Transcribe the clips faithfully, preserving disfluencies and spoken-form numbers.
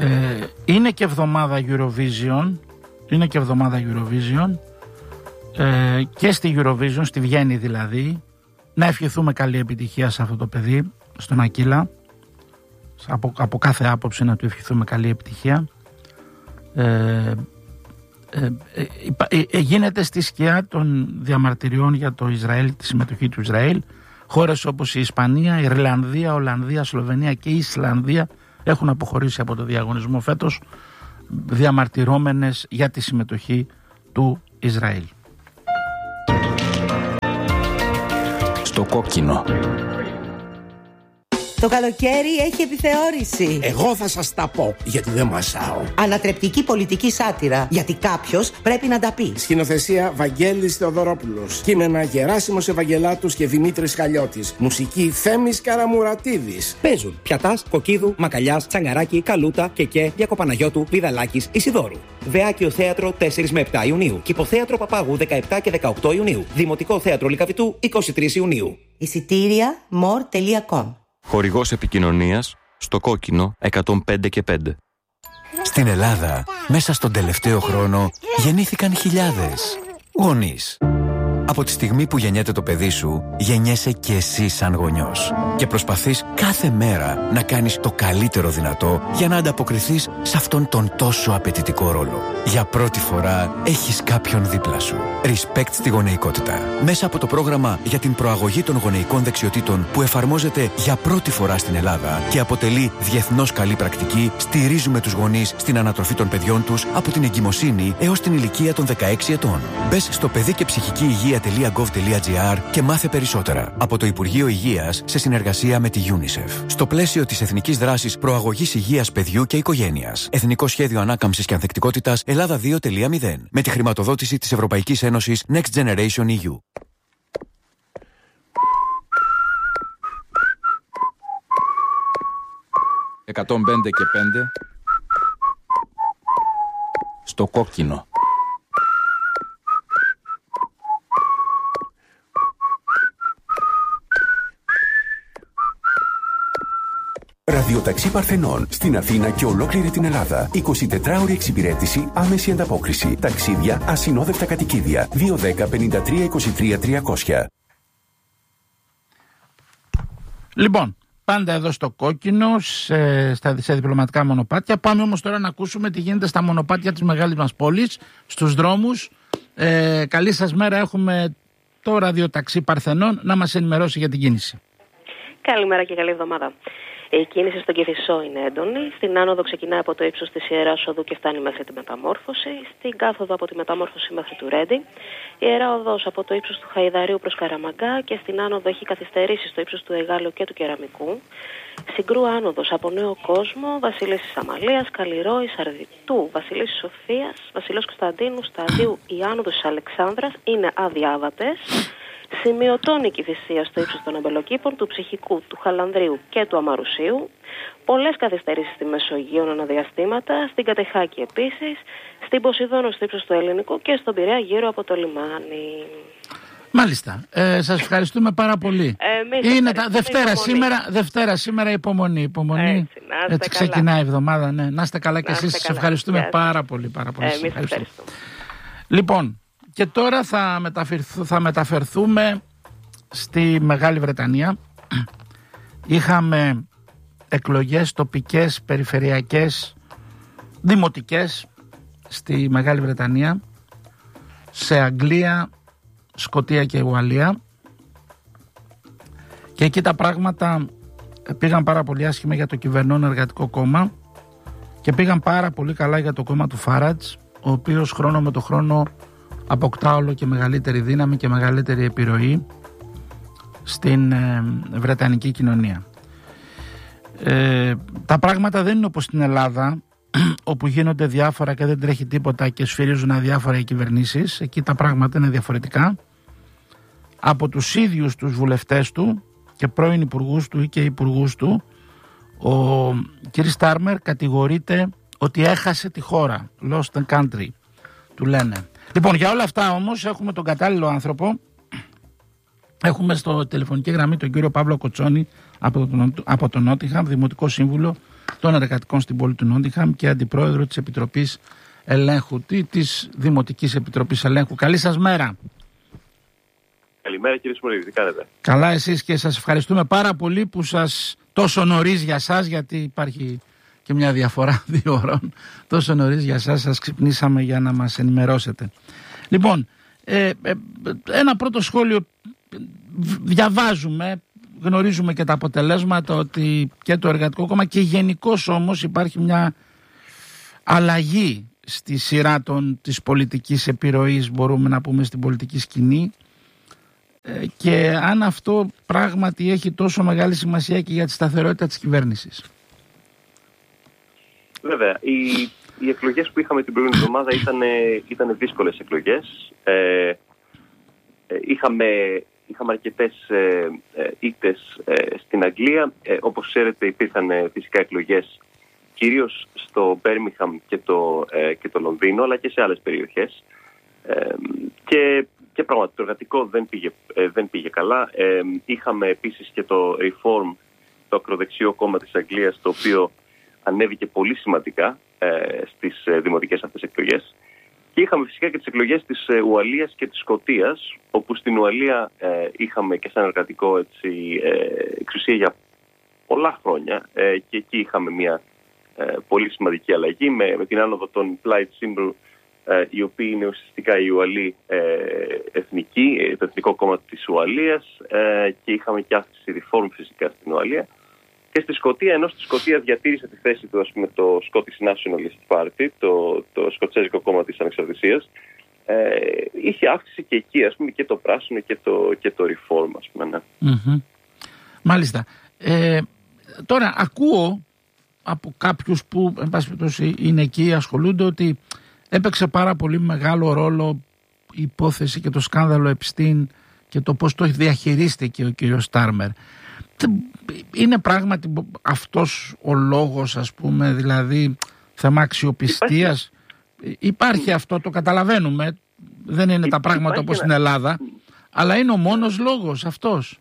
Ε, είναι και εβδομάδα Eurovision, είναι και εβδομάδα Eurovision ε, και στη Eurovision, στη Βιέννη δηλαδή, να ευχηθούμε καλή επιτυχία σε αυτό το παιδί, στον Ακύλα, από, από κάθε άποψη να του ευχηθούμε καλή επιτυχία. Ε, ε, ε, ε, γίνεται στη σκιά των διαμαρτυριών για το Ισραήλ, τη συμμετοχή του Ισραήλ. Χώρες όπως η Ισπανία, η Ιρλανδία, Ολλανδία, Σλοβενία και η Ισλανδία έχουν αποχωρήσει από το διαγωνισμό φέτος, διαμαρτυρώμενες για τη συμμετοχή του Ισραήλ. Στο κόκκινο. Το καλοκαίρι έχει επιθεώρηση. Εγώ θα σας τα πω, γιατί δεν μασάω. Ανατρεπτική πολιτική σάτυρα, γιατί κάποιος πρέπει να τα πει. Σκηνοθεσία Βαγγέλης Θεοδωρόπουλος. Κείμενα Γεράσιμος Ευαγγελάτους και Δημήτρης Χαλιώτης. Μουσική Θέμης Καραμουρατίδης. Παίζουν Πιατάς, Κοκκίδου, Μακαλιάς, Τσαγκαράκη, Καλούτα, Κεκέ, Διακοπαναγιώτου, Πηδαλάκης, Ισιδώρου. Δεάκιο Θέατρο τέσσερα με επτά Ιουνίου. Κηποθέατρο Παπάγου δεκαεπτά και δεκαοκτώ Ιουνίου. Δημοτικό Θέατρο Λυκαβητού είκοσι τρεις Ιουνίου. Εισιτήρια more τελεία com. Χορηγός επικοινωνίας στο κόκκινο εκατόν πέντε και πέντε. Στην Ελλάδα, μέσα στον τελευταίο χρόνο, γεννήθηκαν χιλιάδες γονείς. Από τη στιγμή που γεννιέται το παιδί σου, γεννιέσαι και εσύ σαν γονιός. Και προσπαθείς κάθε μέρα να κάνεις το καλύτερο δυνατό για να ανταποκριθείς σε αυτόν τον τόσο απαιτητικό ρόλο. Για πρώτη φορά έχεις κάποιον δίπλα σου. Respect στη γονεϊκότητα. Μέσα από το πρόγραμμα για την προαγωγή των γονεϊκών δεξιοτήτων που εφαρμόζεται για πρώτη φορά στην Ελλάδα και αποτελεί διεθνώς καλή πρακτική, στηρίζουμε τους γονείς στην ανατροφή των παιδιών τους από την εγκυμοσύνη έως την ηλικία των δεκαέξι ετών. Μπες στο παιδί και ψυχική υγεία τελεία γκοβ τελεία τζι άρ και μάθε περισσότερα. Από το Υπουργείο Υγείας σε συνεργασία με τη UNICEF. Στο πλαίσιο της Εθνικής Δράσης Προαγωγής Υγείας Παιδιού και Οικογένειας. Εθνικό Σχέδιο Ανάκαμψης και Ανθεκτικότητας Ελλάδα δύο τελεία μηδέν. Με τη χρηματοδότηση της Ευρωπαϊκής Ένωσης Next Generation ι γιου. εκατόν πέντε και πέντε. Στο κόκκινο. Ραδιοταξί Παρθενών στην Αθήνα και ολόκληρη την Ελλάδα. εικοσιτετράωρη εξυπηρέτηση, άμεση ανταπόκριση. Ταξίδια, ασυνόδευτα κατοικίδια. δύο δέκα πενήντα τρία είκοσι τρία τριακόσια. Λοιπόν, πάντα εδώ στο κόκκινο, σε, στα, σε διπλωματικά μονοπάτια. Πάμε όμως τώρα να ακούσουμε τι γίνεται στα μονοπάτια της μεγάλης μας πόλης, στους δρόμους. Ε, καλή σας μέρα, έχουμε το ραδιοταξί Παρθενών να μας ενημερώσει για την κίνηση. Καλημέρα και καλή εβδομάδα. Η κίνηση στον Κηφισό είναι έντονη. Στην άνοδο ξεκινάει από το ύψος της Ιεράς Οδού και φτάνει μέχρι τη Μεταμόρφωση. Στην κάθοδο από τη Μεταμόρφωση μέχρι του Ρέντι. Η Ιερά Οδός από το ύψος του Χαϊδαρίου προς Καραμαγκά και στην άνοδο έχει καθυστερήσει στο ύψος του Εγάλεου και του Κεραμικού. Συγκρού άνοδος από Νέο Κόσμο, Βασιλίσσης Αμαλίας, Καλλιρόη, Σαρδιτού, Βασιλίσσης Σοφίας, Βασιλός Κωνσταντίνου, Σταδίου, η άνοδος της Αλεξάνδρας είναι αδιάβατες. Σημειωτών η Κηφισία στο ύψος των Αμπελοκήπων, του Ψυχικού, του Χαλανδρίου και του Αμαρουσίου. Πολλές καθυστερήσεις στη Μεσογείο αναδιαστήματα, στην Κατεχάκη επίσης, στην Ποσειδόνο στο ύψος του Ελληνικού και στον Πειραιά γύρω από το λιμάνι. Μάλιστα. Ε, σας ευχαριστούμε πάρα πολύ. Εμείς Είναι τα Δευτέρα σήμερα, Δευτέρα σήμερα υπομονή. υπομονή. Έτσι, να Έτσι ξεκινάει η εβδομάδα. Ναι. Να είστε καλά και εσείς. Σας ευχαριστούμε yeah. πάρα πολύ. Πάρα πολύ. Εμείς ευχαριστούμε. Λοιπόν, και τώρα θα, μεταφερθ, θα μεταφερθούμε στη Μεγάλη Βρετανία. Είχαμε εκλογές τοπικές, περιφερειακές, δημοτικές στη Μεγάλη Βρετανία, σε Αγγλία, Σκωτία και Ουαλία, και εκεί τα πράγματα πήγαν πάρα πολύ άσχημα για το κυβερνών Εργατικό Κόμμα και πήγαν πάρα πολύ καλά για το κόμμα του Φάρατζ, ο οποίος χρόνο με το χρόνο αποκτά όλο και μεγαλύτερη δύναμη και μεγαλύτερη επιρροή στην ε, βρετανική κοινωνία. Ε, τα πράγματα δεν είναι όπως στην Ελλάδα, όπου γίνονται διάφορα και δεν τρέχει τίποτα και σφυρίζουν αδιάφορα οι κυβερνήσεις. Εκεί τα πράγματα είναι διαφορετικά. Από τους ίδιους τους βουλευτές του και πρώην υπουργούς του ή και υπουργούς του, ο κ. Στάρμερ κατηγορείται ότι έχασε τη χώρα. Lost the country, του λένε. Λοιπόν, για όλα αυτά όμως έχουμε τον κατάλληλο άνθρωπο. Έχουμε στο τηλεφωνική γραμμή τον κύριο Παύλο Κοτσόνη από τον, από τον Νότιχαμ, δημοτικό σύμβουλο των Εργατικών στην πόλη του Νότιγχαμ και αντιπρόεδρο της Επιτροπής Ελέγχου, της Δημοτικής Επιτροπής Ελέγχου. Καλή σας μέρα. Καλημέρα κύριε Σμουρίδη, τι κάνετε? Καλά εσείς, και σας ευχαριστούμε πάρα πολύ που σας τόσο νωρίς για σας, γιατί υπάρχει και μια διαφορά δύο ώρων, τόσο νωρίς για σας σας ξυπνήσαμε για να μας ενημερώσετε. Λοιπόν, ε, ε, ένα πρώτο σχόλιο. Διαβάζουμε, γνωρίζουμε και τα αποτελέσματα ότι και το Εργατικό Κόμμα και γενικώς όμως υπάρχει μια αλλαγή στη σειρά των, της πολιτικής επιρροής, μπορούμε να πούμε, στην πολιτική σκηνή, ε, και αν αυτό πράγματι έχει τόσο μεγάλη σημασία και για τη σταθερότητα της κυβέρνησης. Βέβαια, οι, οι εκλογές που είχαμε την προηγούμενη εβδομάδα ήταν, ήταν δύσκολες εκλογές. Ε, ε, είχαμε, είχαμε αρκετές ε, ε, ήττες ε, στην Αγγλία. Ε, όπως ξέρετε, υπήρχαν ε, φυσικά εκλογές κυρίως στο Μπέρμιγχαμ και το, ε, και το Λονδίνο, αλλά και σε άλλες περιοχές. Ε, και, και πράγματι το εργατικό δεν πήγε, ε, δεν πήγε καλά. Ε, είχαμε επίσης και το Reform, το ακροδεξιό κόμμα της Αγγλίας, το οποίο ανέβηκε πολύ σημαντικά ε, στις ε, δημοτικές αυτές εκλογές. Και είχαμε φυσικά και τις εκλογές της ε, Ουαλίας και της Σκωτίας, όπου στην Ουαλία ε, είχαμε και σαν εργατικό έτσι, ε, εξουσία για πολλά χρόνια ε, και εκεί είχαμε μια ε, πολύ σημαντική αλλαγή με, με την άνοδο των Plaid Cymru, ε, οι οποίοι είναι ουσιαστικά η Ουαλή ε, εθνική, το Εθνικό Κόμμα της Ουαλίας, ε, και είχαμε και αύξηση Reform φυσικά στην Ουαλία. Και στη Σκωτία, ενώ στη Σκωτία διατήρησε τη θέση του, ας πούμε, το Scottish Nationalist Party, το, το Σκοτσέζικο κόμμα της Ανεξαρτησίας, ε, είχε αύξηση και εκεί, ας πούμε, και το πράσινο και το, και το Reform, ας πούμε. Ναι. Mm-hmm. Μάλιστα. Ε, τώρα ακούω από κάποιους που, εν πάση περιπτώσει, είναι εκεί, ασχολούνται, ότι έπαιξε πάρα πολύ μεγάλο ρόλο η υπόθεση και το σκάνδαλο Epstein και το πώς το διαχειρίστηκε ο κ. Στάρμερ. Είναι πράγματι αυτός ο λόγος, ας πούμε, δηλαδή θέμα αξιοπιστίας? Υπάρχει, υπάρχει αυτό, το καταλαβαίνουμε, δεν είναι Υ, τα πράγματα όπως ένα... στην Ελλάδα, αλλά είναι ο μόνος λόγος αυτός?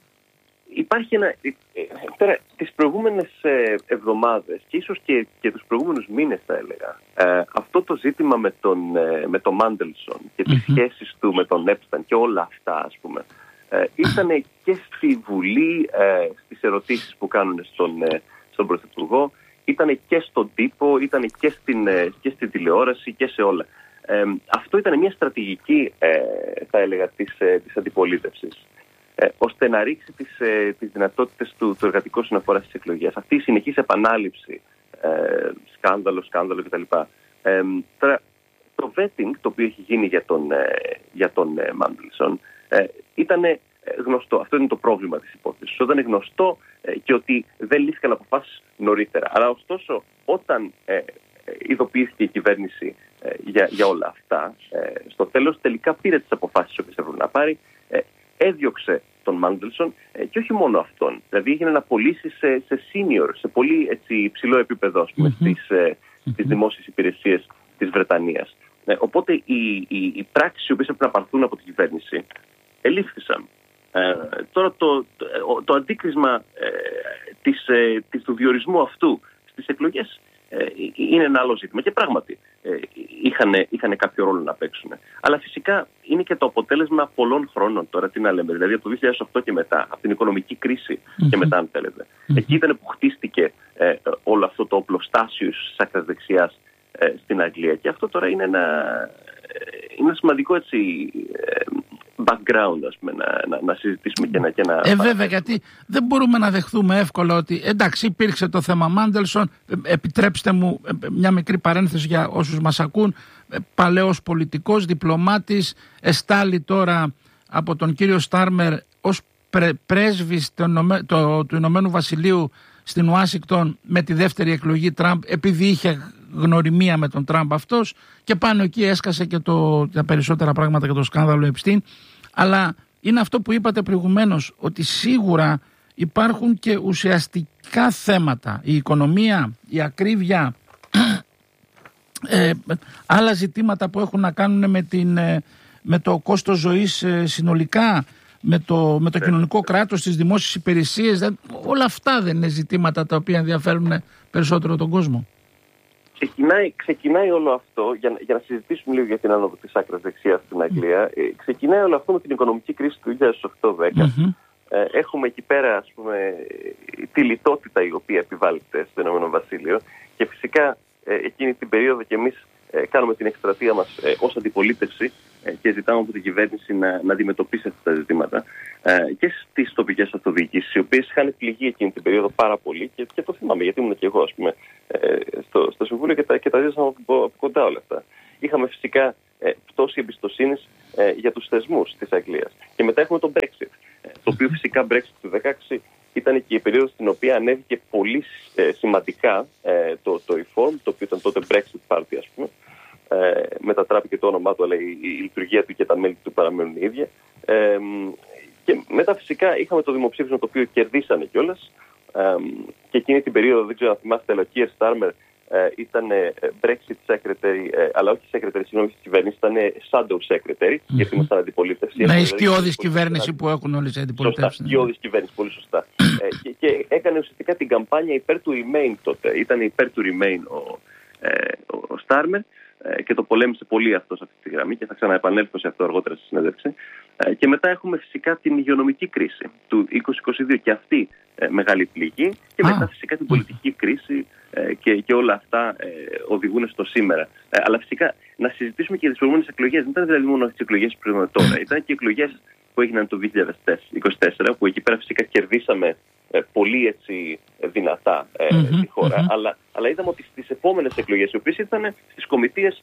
Υπάρχει ένα... Τώρα, τις προηγούμενες εβδομάδες και ίσως και, και τους προηγούμενους μήνες, θα έλεγα, ε, αυτό το ζήτημα με τον, με τον Μάντελσον και τις mm-hmm. σχέσεις του με τον Έπσταν και όλα αυτά, ας πούμε, Ε, ήταν και στη Βουλή, ε, στις ερωτήσεις που κάνουν στον, ε, στον Πρωθυπουργό, ήταν και στον τύπο, ήταν και στην, ε, και στην τηλεόραση και σε όλα. Ε, αυτό ήταν μια στρατηγική, ε, θα έλεγα, της, ε, της αντιπολίτευσης, ε, ώστε να ρίξει τις, ε, τις δυνατότητες του, του εργατικού όσον αφορά στις εκλογές. Αυτή η συνεχής επανάληψη, ε, σκάνδαλο, σκάνδαλο κτλ. Ε, τώρα, το vetting το οποίο έχει γίνει για τον, ε, για τον ε, Μάντελσον, Ε, ήταν γνωστό. Αυτό είναι το πρόβλημα της υπόθεσης. Ήταν γνωστό ε, και ότι δεν λύθηκαν αποφάσεις νωρίτερα. Αλλά ωστόσο, όταν ε, ειδοποιήθηκε η κυβέρνηση ε, για, για όλα αυτά, ε, στο τέλος τελικά πήρε τις αποφάσεις που έπρεπε να πάρει, ε, έδιωξε τον Μάντελσον ε, και όχι μόνο αυτόν. Δηλαδή έγινε να πωλήσει σε, σε senior, σε πολύ έτσι, υψηλό επίπεδο, ας πούμε, mm-hmm. στις, ε, στις δημόσιες υπηρεσίες της Βρετανίας. Ε, οπότε οι, οι, οι πράξεις οι οποίες έπρεπε να πάρθουν από την κυβέρνηση ελήφθησαν. Ε, τώρα το, το, το αντίκρισμα ε, της, ε, της, του διορισμού αυτού στις εκλογές ε, είναι ένα άλλο ζήτημα και πράγματι ε, είχαν, είχαν κάποιο ρόλο να παίξουν. Αλλά φυσικά είναι και το αποτέλεσμα πολλών χρόνων τώρα, τι να λέμε, δηλαδή από το δύο χιλιάδες οκτώ και μετά, από την οικονομική κρίση mm-hmm. και μετά, αν θέλετε. Mm-hmm. Εκεί ήταν που χτίστηκε ε, όλο αυτό το οπλοστάσιο της άκρας δεξιάς ε, στην Αγγλία και αυτό τώρα είναι ένα, είναι ένα σημαντικό έτσι background, ας πούμε, να, να, να συζητήσουμε και να... Και να... Ε, βέβαια, γιατί δεν μπορούμε να δεχθούμε εύκολα ότι εντάξει, υπήρξε το θέμα Μάντελσον, επιτρέψτε μου μια μικρή παρένθεση για όσους μας ακούν, παλαιός πολιτικός, διπλωμάτης, εστάλει τώρα από τον κύριο Στάρμερ ως πρε, πρέσβης το, το, του Ηνωμένου Βασιλείου στην Ουάσιγκτον με τη δεύτερη εκλογή Τραμπ, επειδή είχε γνωριμία με τον Τραμπ αυτός, και πάνω εκεί έσκασε και το, τα περισσότερα πράγματα για το σκάνδαλο Epstein. Αλλά είναι αυτό που είπατε προηγουμένως, ότι σίγουρα υπάρχουν και ουσιαστικά θέματα, η οικονομία, η ακρίβεια, ε, άλλα ζητήματα που έχουν να κάνουν με, την, με το κόστος ζωής συνολικά, με το, με το κοινωνικό κράτος, τις δημόσιες υπηρεσίες. Δηλαδή, όλα αυτά δεν είναι ζητήματα τα οποία ενδιαφέρουν περισσότερο τον κόσμο. Ξεκινάει, ξεκινάει όλο αυτό, για, για να συζητήσουμε λίγο για την άνοδο της άκρας δεξιάς στην Αγγλία, mm. ε, ξεκινάει όλο αυτό με την οικονομική κρίση του δύο χιλιάδες οκτώ δέκα. Mm-hmm. Ε, έχουμε εκεί πέρα, ας πούμε, τη λιτότητα η οποία επιβάλλεται στο Ηνωμένο Βασίλειο και φυσικά ε, εκείνη την περίοδο και εμείς ε, κάνουμε την εκστρατεία μας ε, ως αντιπολίτευση ε, και ζητάμε από την κυβέρνηση να, να αντιμετωπίσει αυτά τα ζητήματα ε, και στις τοπικές αυτοδιοικήσεις, οι οποίες είχαν πληγεί εκείνη την περίοδο πάρα πολύ και, και το θυμάμαι γιατί ήμουν και εγώ, ας πούμε, ε, στο, στο Συμβούλιο και τα, και τα ζήσαμε από, από κοντά όλα αυτά. Είχαμε φυσικά ε, πτώση εμπιστοσύνης ε, για τους θεσμούς της Αγγλίας. Και μετά έχουμε το Brexit, ε, το οποίο φυσικά Brexit του δύο χιλιάδες δεκαέξι ήταν και η περίοδος στην οποία ανέβηκε πολύ ε, σημαντικά ε, το, το Reform, το οποίο ήταν τότε Brexit Party, ας πούμε. Ε, μετατράπηκε το όνομά του, αλλά η, η λειτουργία του και τα μέλη του παραμένουν οι ίδια. Ε, και μετά φυσικά είχαμε το δημοψήφισμα το οποίο κερδίσανε κιόλας. Ε, και εκείνη την περίοδο, δεν ξέρω αν θυμάστε, αλλά ο Keir Starmer ε, ήταν Brexit Secretary, ε, αλλά όχι Secretary, συγγνώμη, της κυβέρνησης, ήταν Shadow Secretary, mm-hmm. γιατί ήμασταν αντιπολίτευση. Να η σκιώδης κυβέρνηση που έχουν όλες οι αντιπολιτεύσεις. Σωστά, σκιώδης κυβέρνηση, πολύ σωστά. ε, και, και έκανε ουσιαστικά την καμπάνια υπέρ του Remain τότε. Ήταν υπέρ του Remain ο, ε, ο, ο Starmer ε, και το πολέμησε πολύ αυτό σε αυτή τη γραμμή και θα ξαναεπανέλθω σε αυτό αργότερα στη συνέντευξη. Ε, και μετά έχουμε φυσικά την υγειονομική κρίση του είκοσι είκοσι δύο και αυτή ε, μεγάλη πληγή και μετά φυσικά την πολιτική κρίση ε, και, και όλα αυτά ε, οδηγούν στο σήμερα. Ε, αλλά φυσικά να συζητήσουμε και τις προηγούμενες εκλογές. Δεν ήταν δηλαδή μόνο τις εκλογές που είδαμε τώρα, ήταν και εκλογές που έγιναν το δύο χιλιάδες είκοσι τέσσερα, που εκεί πέρα φυσικά κερδίσαμε ε, πολύ έτσι δυνατά ε, mm-hmm, τη χώρα, mm-hmm. αλλά, αλλά είδαμε ότι στις επόμενες εκλογές, οι οποίες ήταν στις κομιτείες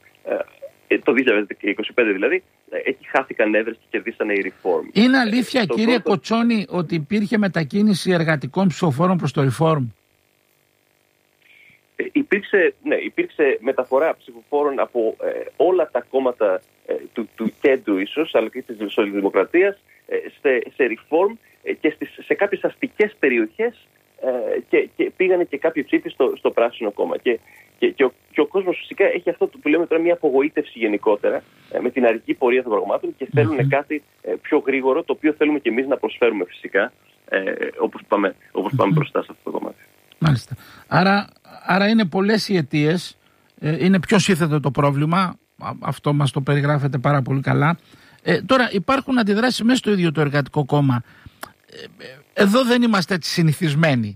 ε, το δύο χιλιάδες είκοσι πέντε δηλαδή, εκεί χάθηκαν έδρες και κερδίσανε οι Reform. Είναι αλήθεια, το κύριε πρώτο... Κοτσόνη, ότι υπήρχε μετακίνηση εργατικών ψηφοφόρων προς το Reform? Ε, υπήρξε, ναι, υπήρξε μεταφορά ψηφοφόρων από ε, όλα τα κόμματα ε, του, του κέντρου ίσως, αλλά και της Σοσιαλδημοκρατίας ε, σε, σε Reform ε, και στις, σε κάποιες αστικές περιοχές ε, και, και πήγανε και κάποιοι ψήφοι στο, στο Πράσινο Κόμμα. Και, και, και, ο, και ο κόσμος φυσικά έχει αυτό που λέμε τώρα μια απογοήτευση γενικότερα ε, με την αργή πορεία των πραγμάτων και θέλουν mm-hmm. κάτι ε, πιο γρήγορο, το οποίο θέλουμε και εμείς να προσφέρουμε φυσικά ε, όπως πάμε, όπως πάμε mm-hmm. μπροστά σε αυτό το κομμάτι. Μάλιστα. Άρα, άρα είναι πολλές οι αιτίες, ε, είναι πιο σύνθετο το πρόβλημα, αυτό μας το περιγράφετε πάρα πολύ καλά. Ε, τώρα υπάρχουν αντιδράσεις μέσα στο ίδιο το Εργατικό Κόμμα. Ε, εδώ δεν είμαστε έτσι συνηθισμένοι.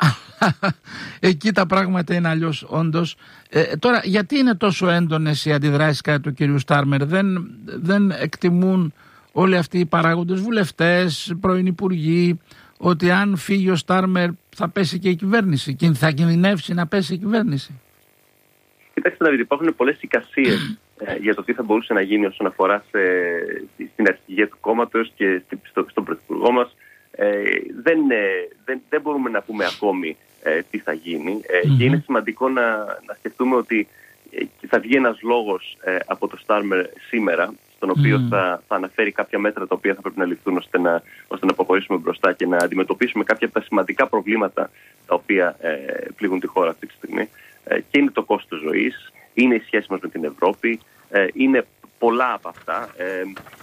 Εκεί τα πράγματα είναι αλλιώς όντως. Ε, τώρα γιατί είναι τόσο έντονες οι αντιδράσεις κατά του κυρίου Στάρμερ? Δεν, δεν εκτιμούν όλοι αυτοί οι παράγοντες, βουλευτές, πρώην υπουργοί, ότι αν φύγει ο Στάρμερ θα πέσει και η κυβέρνηση και θα κινδυνεύσει να πέσει η κυβέρνηση? Κοιτάξτε να δείτε, υπάρχουν πολλές εικασίες ε, για το τι θα μπορούσε να γίνει όσον αφορά σε, στην αρχηγία του κόμματος και στο, στον πρωθυπουργό μας. Ε, δεν, ε, δεν, δεν μπορούμε να πούμε ακόμη ε, τι θα γίνει ε, mm-hmm. και είναι σημαντικό να, να σκεφτούμε ότι ε, θα βγει ένας λόγος ε, από το Στάρμερ σήμερα, στον οποίο mm. θα, θα αναφέρει κάποια μέτρα τα οποία θα πρέπει να ληφθούν ώστε να, ώστε να προχωρήσουμε μπροστά και να αντιμετωπίσουμε κάποια από τα σημαντικά προβλήματα τα οποία ε, πλήγουν τη χώρα αυτή τη στιγμή. Ε, και είναι το κόστος ζωής, είναι η σχέση μας με την Ευρώπη, ε, είναι πολλά από αυτά. Ε,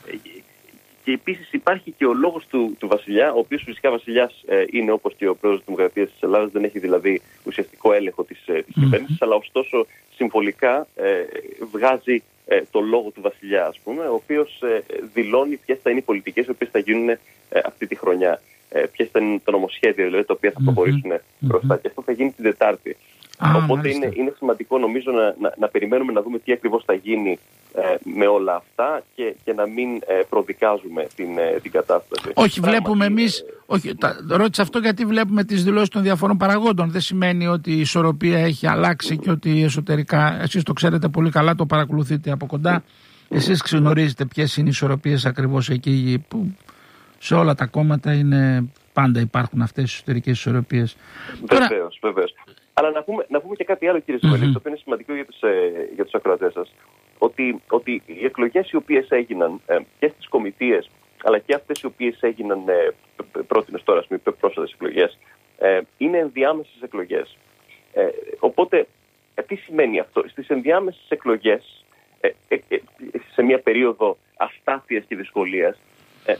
και επίσης υπάρχει και ο λόγος του, του βασιλιά, ο οποίος φυσικά βασιλιάς ε, είναι όπως και ο πρόεδρος της Δημοκρατίας της Ελλάδας, δεν έχει δηλαδή ουσιαστικό έλεγχο της, ε, της mm. κυβέρνησης, αλλά ωστόσο συμβολικά ε, βγάζει ε, το λόγο του βασιλιά, ας πούμε, ο οποίος ε, δηλώνει ποιες θα είναι οι πολιτικές οι οποίες θα γίνουν ε, αυτή τη χρονιά. Ε, ποιες θα είναι τα νομοσχέδια δηλαδή, τα οποία θα προχωρήσουν mm-hmm. μπροστά. Και αυτό θα γίνει την Τετάρτη. Ah, Οπότε είναι, είναι σημαντικό νομίζω να, να, να περιμένουμε να δούμε τι ακριβώς θα γίνει ε, με όλα αυτά και, και να μην ε, προδικάζουμε την, ε, την κατάσταση. Όχι, Πράγματι, βλέπουμε εμείς, ε, όχι, τα, ρώτησα αυτό γιατί βλέπουμε τις δηλώσεις των διαφορών παραγόντων. Δεν σημαίνει ότι η ισορροπία έχει αλλάξει mm-hmm. και ότι εσωτερικά, εσείς το ξέρετε πολύ καλά, το παρακολουθείτε από κοντά. Mm-hmm. Εσείς ξενορίζετε ποιες είναι οι ισορροπίες ακριβώς εκεί που σε όλα τα κόμματα είναι, πάντα υπάρχουν αυτές οι εσωτερικές ισορροπίες. Βεβαίως, βεβαίως. Αλλά να πούμε, να πούμε και κάτι άλλο, κύριε Σιμελή, mm-hmm. το οποίο είναι σημαντικό για τους, ε, για τους ακροατές σας, ότι, ότι οι εκλογές οι οποίες έγιναν ε, και στις κομιτείες, αλλά και αυτές οι οποίες έγιναν ε, πρότεινες τώρα, στις πρόσφατες εκλογές, ε, είναι ενδιάμεσες εκλογές. Ε, οπότε, ε, τι σημαίνει αυτό? Στις ενδιάμεσες εκλογές, ε, ε, ε, σε μια περίοδο αστάθειας και δυσκολίας, ε,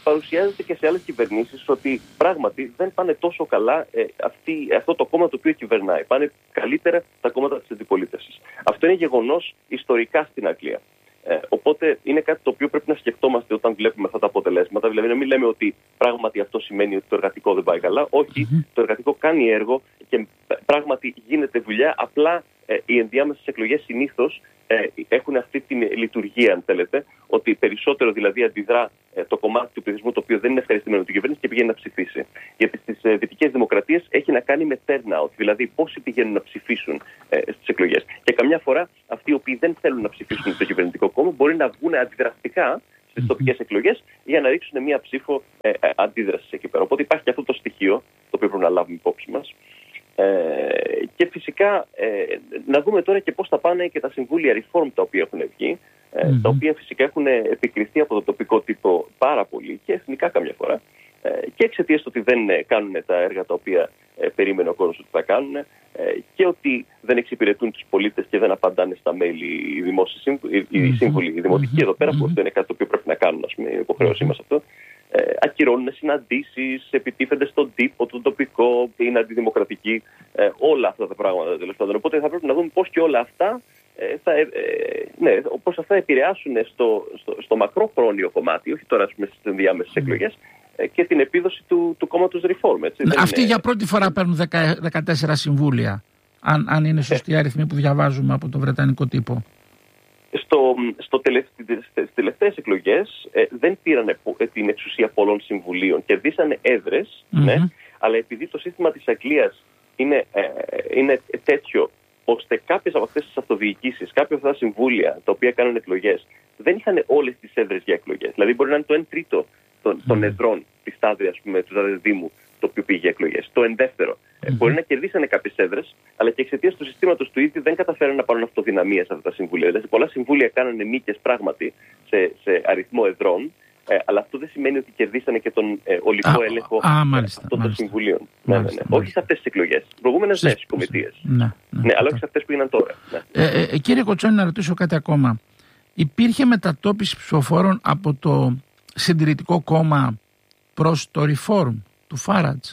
παρουσιάζεται και σε άλλες κυβερνήσεις ότι πράγματι δεν πάνε τόσο καλά ε, αυτή, αυτό το κόμμα το οποίο κυβερνάει. Πάνε καλύτερα τα κόμματα της αντιπολίτευσης. Αυτό είναι γεγονός ιστορικά στην Αγγλία. Ε, οπότε είναι κάτι το οποίο πρέπει να σκεφτόμαστε όταν βλέπουμε αυτά τα αποτελέσματα. Δηλαδή, να μην λέμε ότι πράγματι αυτό σημαίνει ότι το εργατικό δεν πάει καλά. Όχι, mm-hmm. το εργατικό κάνει έργο και πράγματι γίνεται δουλειά. Απλά ε, οι ενδιάμεσες εκλογές συνήθως ε, έχουν αυτή τη λειτουργία, αν θέλετε, ότι περισσότερο δηλαδή αντιδρά ε, το κομμάτι του πληθυσμού το οποίο δεν είναι ευχαριστημένο με την κυβέρνηση και πηγαίνει να ψηφίσει. Γιατί στις ε, δυτικές δημοκρατίες έχει να κάνει με turnout, δηλαδή πόσοι πηγαίνουν να ψηφίσουν ε, στις εκλογές. Και καμιά φορά αυτοί οι οποίοι δεν θέλουν να ψηφίσουν το κυβερνητικό κόμμα μπορεί να βγουν αντιδραστικά στις τοπικές εκλογές για να ρίξουν μια ψήφο ε, ε, αντίδρασης εκεί πέρα. Οπότε υπάρχει και αυτό το στοιχείο το οποίο πρέπει να λάβουμε υπόψη μας. Ε, και φυσικά ε, να δούμε τώρα και πώς θα πάνε και τα συμβούλια reform τα οποία έχουν βγει, ε, mm-hmm. τα οποία φυσικά έχουν επικριθεί από το τοπικό τύπο πάρα πολύ και εθνικά καμιά φορά ε, και εξαιτίας του ότι δεν κάνουν τα έργα τα οποία ε, περίμενε ο κόσμος ότι θα κάνουν ε, και ότι δεν εξυπηρετούν τους πολίτες και δεν απαντάνε στα mail οι δημόσιοι σύμβουλοι, οι, σύμβουλοι, οι δημοτικοί mm-hmm. εδώ πέρα, που αυτό είναι κάτι το οποίο πρέπει να κάνουν, ας πούμε, η υποχρέωσή μας αυτό. Ε, ακυρώνουν συναντήσεις, επιτίθενται στον τύπο, τον τοπικό, είναι αντιδημοκρατικοί, ε, όλα αυτά τα πράγματα τέλος πάντων. Οπότε θα πρέπει να δούμε πώς και όλα αυτά, ε, θα, ε, ναι, πώς αυτά επηρεάσουν στο, στο, στο μακρόχρόνιο κομμάτι, όχι τώρα στις ενδιάμεσες mm. εκλογές, ε, και την επίδοση του, του κόμματος Reform. Έτσι, ναι, αυτοί είναι... για πρώτη φορά παίρνουν δεκατέσσερα συμβούλια, αν, αν είναι σωστοί οι αριθμοί που διαβάζουμε από το βρετανικό τύπο. Στο, στο τελευ, στις τελευταίες εκλογές ε, δεν πήραν ε, την εξουσία πολλών συμβουλίων, κερδίσανε έδρες, mm-hmm. ναι, αλλά επειδή το σύστημα της Αγγλίας είναι, ε, είναι τέτοιο ώστε κάποιες από αυτές τις αυτοδιοικήσεις, κάποια από αυτά τα συμβούλια τα οποία κάνουν εκλογές δεν είχαν όλες τις έδρες για εκλογές. Δηλαδή μπορεί να είναι το εν τρίτο των, των mm-hmm. εδρών της τάδε, ας πούμε, του τάδε δήμου το οποίο πήγε για εκλογές. Το εν δεύτερο. Mm-hmm. Μπορεί να κερδίσανε κάποιες έδρες, αλλά και εξαιτίας του συστήματος του ίδιου δεν καταφέραν να πάρουν αυτοδυναμία σε αυτά τα συμβούλια. Δηλαδή, πολλά συμβούλια κάνανε νίκες πράγματι σε, σε αριθμό εδρών, ε, αλλά αυτό δεν σημαίνει ότι κερδίσανε και τον ε, ολικό α, έλεγχο α, μάλιστα, αυτών των συμβουλίων. Μάλιστα, ναι, ναι, ναι. Μάλιστα. Όχι σε αυτές τις εκλογές. Προηγούμενες ναι, στις κομιτείες. Ναι, ναι, ναι, αλλά όχι σε αυτές που έγιναν τώρα. Ναι. Ε, ε, κύριε Κοτσόνη, να ρωτήσω κάτι ακόμα. Υπήρχε μετατόπιση ψηφοφόρων από το Συντηρητικό Κόμμα προς το Reform του Farage?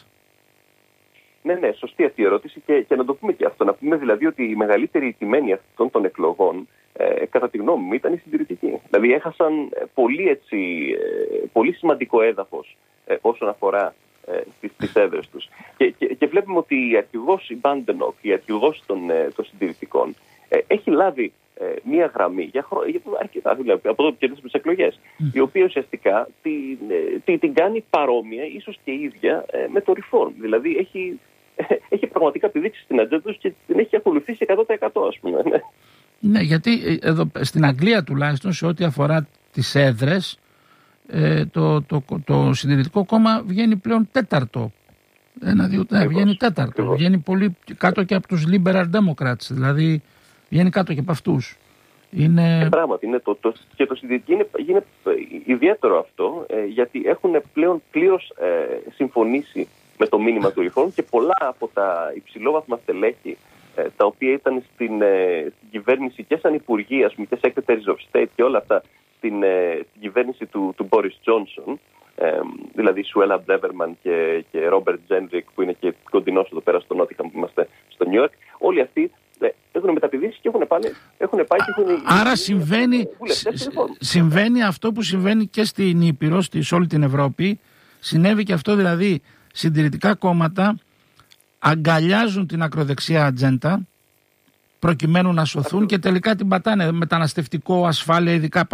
Ναι, ναι, σωστή αυτή η ερώτηση και, και να το πούμε και αυτό. Να πούμε δηλαδή ότι η μεγαλύτερη τιμένη αυτών των εκλογών, ε, κατά τη γνώμη μου, ήταν οι συντηρητικοί. Δηλαδή έχασαν πολύ, έτσι, ε, πολύ σημαντικό έδαφος ε, όσον αφορά ε, τις, τις έδρες τους. Και, και, και βλέπουμε ότι η αρχηγός, η Μπάντενοκ, η αρχηγός των, ε, των συντηρητικών, ε, έχει λάβει ε, μία γραμμή για, χρο... για αρκετά, δηλαδή, από το που κερδίσαμε τις εκλογές, mm. η οποία ουσιαστικά την, ε, την, την κάνει παρόμοια, ίσως και ίδια, ε, με το Reform. Δηλαδή έχει, ε, έχει πραγματικά επιδείξει στην ατζέντα τους και την έχει ακολουθήσει εκατό τοις εκατό, ας πούμε. Ναι, ναι, γιατί εδώ, στην Αγγλία τουλάχιστον, σε ό,τι αφορά τις έδρες, ε, το, το, το, το Συντηρητικό Κόμμα βγαίνει πλέον τέταρτο. Ένα, δύο, ναι, βγαίνει τέταρτο. Ακριβώς. Βγαίνει πολύ κάτω και από τους Liberal Democrats, δηλαδή βγαίνει κάτω και από αυτούς. Είναι... Ε, πράγματι, είναι το, το, και το συντηρητικό είναι, είναι ιδιαίτερο αυτό, ε, γιατί έχουν πλέον πλήρως ε, συμφωνήσει με το μήνυμα του Reform και πολλά από τα υψηλόβαθμα στελέχη, ε, τα οποία ήταν στην, ε, στην κυβέρνηση και σαν υπουργοί, ας πούμε, και Secretaries of State και όλα αυτά, στην, ε, στην κυβέρνηση του, του Boris Johnson, ε, δηλαδή Σουέλα Μπλέβερμαν και, και Ρόμπερτ Τζένρικ, που είναι και κοντινός εδώ πέρα στο Νότιχαμ που είμαστε στο Νιου Ιόρκ, όλοι αυτοί έχουν μεταπηδήσει και έχουν πάει, έχουν πάει και έχουν... Άρα συμβαίνει, συμβαίνει αυτό που συμβαίνει και στην Ήπειρο, σε όλη την Ευρώπη. Συνέβη και αυτό, δηλαδή συντηρητικά κόμματα αγκαλιάζουν την ακροδεξιά ατζέντα προκειμένου να σωθούν αυτό. Και τελικά την πατάνε. Μεταναστευτικό, ασφάλεια, ειδικά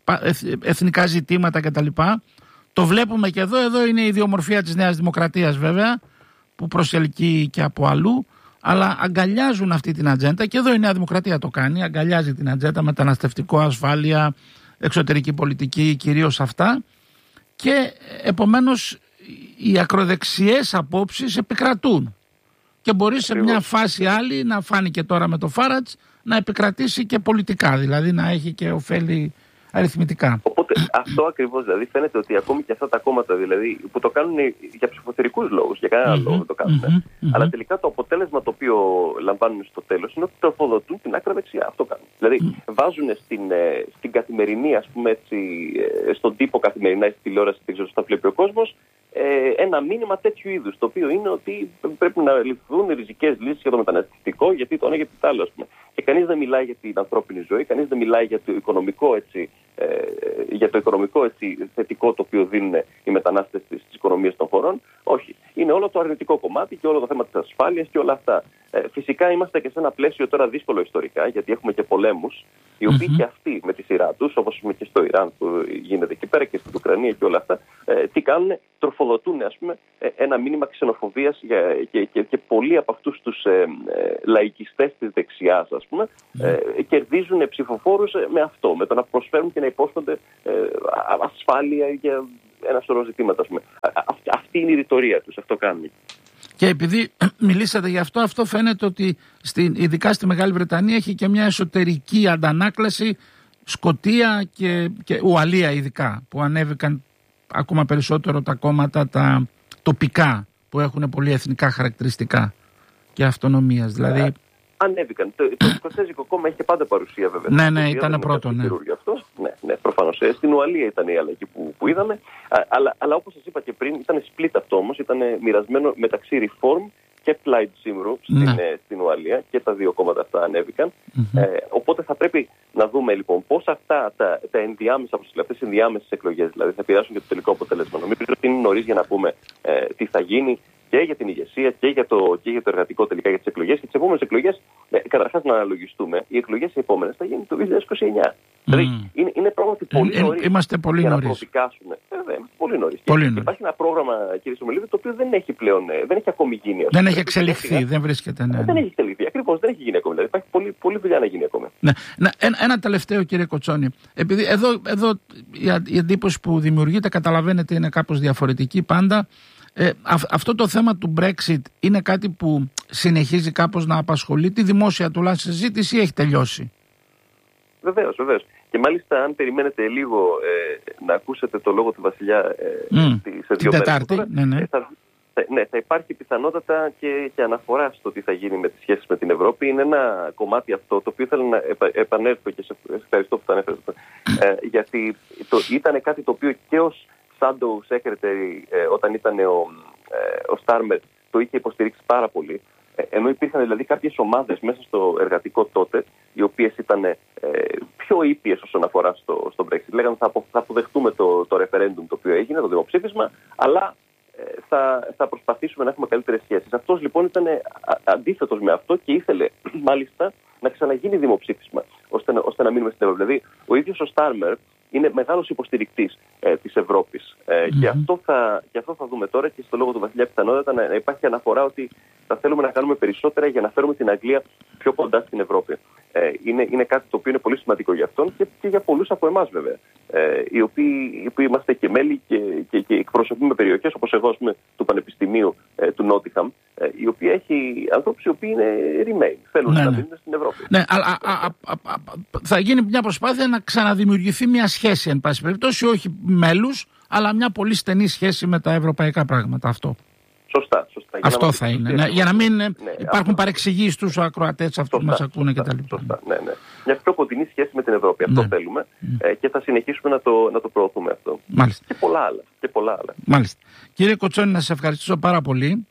εθνικά ζητήματα κτλ. Το βλέπουμε και εδώ. Εδώ είναι η ιδιομορφία της Νέας Δημοκρατίας βέβαια, που προσελκύει και από αλλού. Αλλά αγκαλιάζουν αυτή την ατζέντα και εδώ η Νέα Δημοκρατία το κάνει. Αγκαλιάζει την ατζέντα, μεταναστευτικό, ασφάλεια, εξωτερική πολιτική, κυρίως αυτά. Και επομένως οι ακροδεξιές απόψεις επικρατούν. Και μπορεί σε μια φάση άλλη, να φάνηκε τώρα με το Farage, να επικρατήσει και πολιτικά. Δηλαδή να έχει και ωφέλη αριθμητικά. Οπότε αυτό ακριβώς, δηλαδή φαίνεται ότι ακόμη και αυτά τα κόμματα δηλαδή, που το κάνουν για ψηφοθερικούς λόγους, για κανένα mm-hmm. λόγο δεν το κάνουν, mm-hmm. αλλά τελικά το αποτέλεσμα το οποίο λαμβάνουν στο τέλος είναι ότι τροφοδοτούν την άκρα δεξιά. Αυτό κάνουν. Δηλαδή mm-hmm. βάζουν στην, στην καθημερινή, ας πούμε έτσι, στον τύπο καθημερινά, στη τηλεόραση, δεν ξέρω, στα βλέπει ο κόσμος, ένα μήνυμα τέτοιου είδους, το οποίο είναι ότι πρέπει να ληφθούν ριζικές λύσεις για το μεταναστευτικό, γιατί το ένα γιατί το άλλο, ας πούμε. Και κανείς δεν μιλάει για την ανθρώπινη ζωή, κανείς δεν μιλάει για το οικονομικό, έτσι, ε, για το οικονομικό έτσι, θετικό το οποίο δίνουν οι μετανάστες στις οικονομίες των χωρών. Όχι. Είναι όλο το αρνητικό κομμάτι και όλο το θέμα της ασφάλειας και όλα αυτά. Ε, φυσικά είμαστε και σε ένα πλαίσιο τώρα δύσκολο ιστορικά, γιατί έχουμε και πολέμους, οι οποίοι mm-hmm. και αυτοί με τη σειρά τους, όπως και στο Ιράν που γίνεται εκεί πέρα και στην Ουκρανία και όλα αυτά, ε, τι κάνουν, τροφοδοτούν ας πούμε, ένα μήνυμα ξενοφοβίας για, και, και, και πολλοί από αυτούς τους ε, ε, λαϊκιστές της δεξιάς, ας πούμε, ε, κερδίζουν ψηφοφόρους με αυτό, με το να προσφέρουν και να υπόσχονται ε, ασφάλεια για ένα σωρό ζητήματα, ας πούμε. Αυτή, αυτή είναι η ρητορία τους, αυτό κάνουν. Και επειδή μιλήσατε γι' αυτό, αυτό φαίνεται ότι στην, ειδικά στη Μεγάλη Βρετανία έχει και μια εσωτερική αντανάκλαση, Σκωτία και, και Ουαλία ειδικά, που ανέβηκαν ακόμα περισσότερο τα κόμματα τα τοπικά, που έχουν πολύ εθνικά χαρακτηριστικά και αυτονομίας. Δηλαδή... Ανέβηκαν. Το, το Σκοτσέζικο κόμμα είχε πάντα παρουσία βέβαια. Ναι, ναι, ήταν πρώτο. Ναι. Αυτό. Ναι, ναι, προφανώς. Στην Ουαλία ήταν η αλλαγή που, που είδαμε. Α, αλλά, αλλά όπως σας είπα και πριν, ήταν split αυτό όμως. Ήταν μοιρασμένο μεταξύ Reform και Plaid Cymru στην, ναι. ε, στην Ουαλία, και τα δύο κόμματα αυτά ανέβηκαν. Mm-hmm. Ε, οπότε θα πρέπει να δούμε λοιπόν πώς αυτά τα, τα ενδιάμεσα, αυτές οι ενδιάμεσες εκλογές δηλαδή, θα επηρεάσουν και το τελικό αποτέλεσμα. Νομίζω ότι είναι νωρίς για να πούμε ε, τι θα γίνει και για την ηγεσία και για το, και για το εργατικό τελικά για τις εκλογές. Και τις επόμενες εκλογές, ε, καταρχάς να αναλογιστούμε, οι εκλογές οι επόμενες θα γίνουν το δύο χιλιάδες είκοσι εννιά. Mm. Δηλαδή είναι, είναι πράγματι πολύ νωρίς. Ε, είμαστε πολύ για νωρίς. Να προδικάσουμε. Ε, βέβαια, είμαστε πολύ νωρίς. Πολύ και νωρίς. Υπάρχει ένα πρόγραμμα, κύριε Σομελίδη, το οποίο δεν έχει πλέον, δεν έχει ακόμη γίνει. Δεν έχει εξελιχθεί, δεν βρίσκεται. Ναι. Δεν έχει εξελιχθεί. Ακριβώς, δεν έχει γίνει ακόμη. Δηλαδή υπάρχει πολύ, πολύ δουλειά να γίνει ακόμη. Ναι. Ένα, ένα τελευταίο, κύριε Κοτσόνη. Επειδή εδώ, εδώ η εντύπωση που δημιουργείται, καταλαβαίνετε, είναι κάπως διαφορετική πάντα. Ε, α, αυτό το θέμα του Brexit είναι κάτι που συνεχίζει κάπως να απασχολεί τη δημόσια τουλάχιστον συζήτηση ή έχει τελειώσει? Βεβαίως, βεβαίως. Και μάλιστα αν περιμένετε λίγο ε, να ακούσετε το λόγο του Βασιλιά ε, mm, σε δύο μέρες Τετάρτη, τώρα, ναι, ναι. Ε, θα, θα, ναι, θα υπάρχει πιθανότατα και, και αναφορά στο τι θα γίνει με τις σχέσεις με την Ευρώπη. Είναι ένα κομμάτι αυτό το οποίο ήθελα να επα, επανέλθω και σε ευχαριστώ που το ανέφερες. Ε, γιατί το, ήταν κάτι το οποίο και ως Shadow Secretary ε, όταν ήταν ο, ε, ο Στάρμερ το είχε υποστηρίξει πάρα πολύ. Ε, ενώ υπήρχαν δηλαδή κάποιες ομάδες μέσα στο εργατικό τότε, οι οποίες ήταν ε, πιο ήπιες όσον αφορά στο, στο Brexit. Λέγανε θα, απο, θα αποδεχτούμε το, το referendum το οποίο έγινε, το δημοψήφισμα, αλλά ε, θα, θα προσπαθήσουμε να έχουμε καλύτερες σχέσεις. Αυτός λοιπόν ήταν αντίθετος με αυτό και ήθελε μάλιστα να ξαναγίνει δημοψήφισμα, ώστε να, ώστε να μείνουμε στην Ευρώπη. Δηλαδή, ο ίδιος ο Στάρμερ είναι μεγάλος υποστηρικτής ε, της Ευρώπης. Ε, mm-hmm. και, αυτό θα, και αυτό θα δούμε τώρα και στο λόγο του Βασιλιά πιθανότατα να, να υπάρχει αναφορά ότι θα θέλουμε να κάνουμε περισσότερα για να φέρουμε την Αγγλία πιο κοντά στην Ευρώπη. Ε, είναι, είναι κάτι το οποίο είναι πολύ σημαντικό για αυτόν και, και για πολλούς από εμάς βέβαια. Ε, οι, οποίοι, οι οποίοι είμαστε και μέλη και, και, και εκπροσωπούμε περιοχές όπως εγώ ας πούμε, του Πανεπιστημίου ε, του Νότιχαμ, ε, η οποία έχει ανθρώπους οι οποίοι είναι remain, θέλουν ναι, να μείνουν ναι. στην Ευρώπη. Ναι, αλλά α, α, α, α, θα γίνει μια προσπάθεια να ξαναδημιουργηθεί μια σχέση, εν πάση περιπτώσει, όχι μέλους, αλλά μια πολύ στενή σχέση με τα ευρωπαϊκά πράγματα. Αυτό. Σωστά, σωστά. Αυτό θα είναι. Ναι, για να μην ναι, υπάρχουν αυτό. παρεξηγήσεις στους ακροατές αυτούς που μας ακούνε κτλ. Σωστά, ναι, ναι. Μια πιο κοντινή σχέση με την Ευρώπη. Αυτό ναι. θέλουμε mm. ε, και θα συνεχίσουμε να το, να το προωθούμε αυτό. Μάλιστα. Και πολλά άλλα. Και πολλά άλλα. Μάλιστα. Κύριε Κοτσόνη, να σας ευχαριστήσω πάρα πολύ.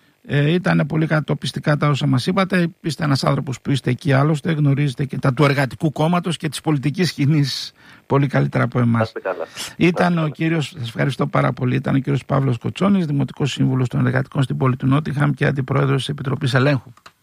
Ε, ήταν πολύ κατοπιστικά τα όσα μας είπατε. Είστε ένας άνθρωπος που είστε εκεί άλλωστε, γνωρίζετε και τα του εργατικού κόμματος και της πολιτικής σκηνής πολύ καλύτερα από εμάς. Ήταν ο κύριος, σας ευχαριστώ πάρα πολύ, ήταν ο κύριος Παύλος Κοτσόνης, Δημοτικός Σύμβουλος των Εργατικών στην πόλη του Νότιχαμ και Αντιπρόεδρος της Επιτροπής Ελέγχου.